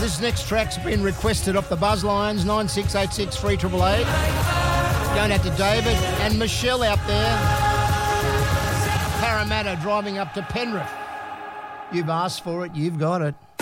This next track's been requested off the buzz lines, 9686 3888. Going out to David and Michelle out there. Parramatta driving up to Penrith. You've asked for it, you've got it.